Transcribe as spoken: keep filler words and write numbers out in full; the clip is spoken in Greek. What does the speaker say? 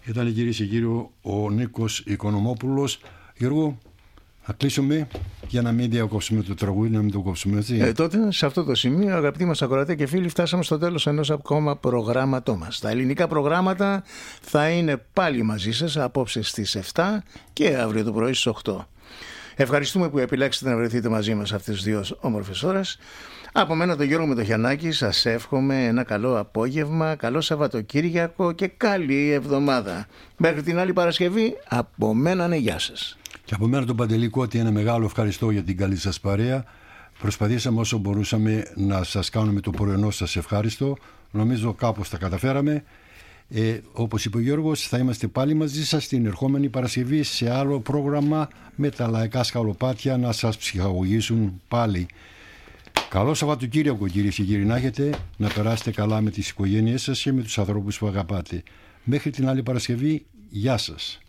Ήταν, κυρίες και κύριοι, ο Νίκος Οικονομόπουλος. Γιώργο, θα κλείσουμε για να μην διακόψουμε το τραγούδι, να μην το κόψουμε, έτσι. Ε, τότε, σε αυτό το σημείο, αγαπητοί μας ακροατές και φίλοι, φτάσαμε στο τέλος ενός ακόμα προγράμματό μας. Τα ελληνικά προγράμματα θα είναι πάλι μαζί σας απόψε στις εφτά και αύριο το πρωί στις οκτώ. Ευχαριστούμε που επιλέξετε να βρεθείτε μαζί μας αυτές τις δύο όμορφες ώρες. Από μένα τον Γιώργο Μετοχιανάκη σας εύχομαι ένα καλό απόγευμα, καλό Σαββατοκύριακο και καλή εβδομάδα. Μέχρι την άλλη Παρασκευή, από μένα γεια σας. Και από μένα τον Παντελή Κώτη ένα μεγάλο ευχαριστώ για την καλή σας παρέα. Προσπαθήσαμε όσο μπορούσαμε να σας κάνουμε το πρωινό σας ευχάριστο. Νομίζω κάπως τα καταφέραμε. Ε, όπως είπε ο Γιώργος, θα είμαστε πάλι μαζί σας την ερχόμενη Παρασκευή σε άλλο πρόγραμμα με τα λαϊκά σκαλοπάτια να σας ψυχαγωγήσουν πάλι. Καλό Σαββατοκύριακο, κυρίες και κύριοι, να έχετε, να περάσετε καλά με τις οικογένειές σας και με τους ανθρώπους που αγαπάτε. Μέχρι την άλλη Παρασκευή, γεια σας.